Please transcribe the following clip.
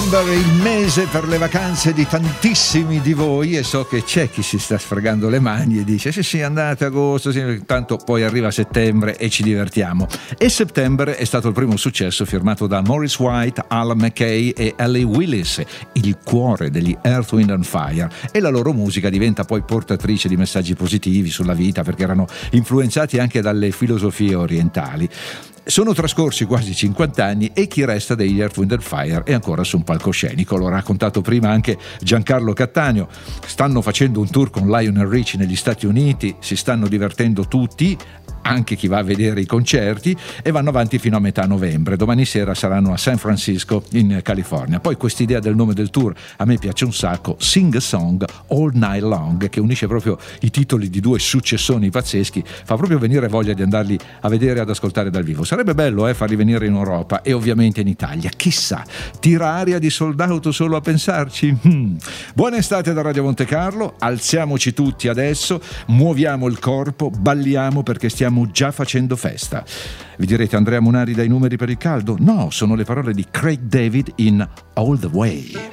September, il mese per le vacanze di tantissimi di voi, e so che c'è chi si sta sfregando le mani e dice sì andate agosto, sì, tanto poi arriva settembre e ci divertiamo. E September è stato il primo successo firmato da Maurice White, Alan McKay e Ellie Willis, il cuore degli Earth, Wind and Fire, e la loro musica diventa poi portatrice di messaggi positivi sulla vita perché erano influenzati anche dalle filosofie orientali. Sono trascorsi quasi 50 anni e chi resta degli Earth, Wind and Fire è ancora su un palcoscenico. L'ho raccontato prima anche Giancarlo Cattaneo. Stanno facendo un tour con Lionel Richie negli Stati Uniti, si stanno divertendo tutti, anche chi va a vedere i concerti, e vanno avanti fino a metà novembre. Domani sera saranno a San Francisco in California. Poi quest'idea del nome del tour a me piace un sacco, Sing a Song All Night Long, che unisce proprio i titoli di due successoni pazzeschi, fa proprio venire voglia di andarli a vedere e ad ascoltare dal vivo. Sarebbe bello farli venire in Europa e ovviamente in Italia, chissà, tira aria di Sold Out solo a pensarci. Buona estate da Radio Monte Carlo, alziamoci tutti adesso, muoviamo il corpo, balliamo perché stiamo già facendo festa. Vi direte: Andrea Munari dai numeri per il caldo? No, sono le parole di Craig David in All the Way.